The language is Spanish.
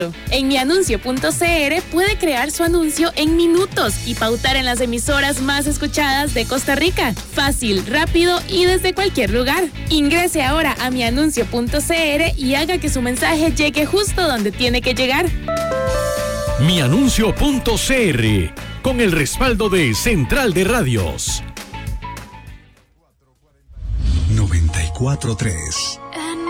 En mianuncio.cr puede crear su anuncio en minutos y pautar en las emisoras más escuchadas de Costa Rica. Fácil, rápido y desde cualquier lugar. Ingrese ahora a mianuncio.cr y haga que su mensaje llegue justo donde tiene que llegar. Mianuncio.cr, con el respaldo de Central de Radios. 94.3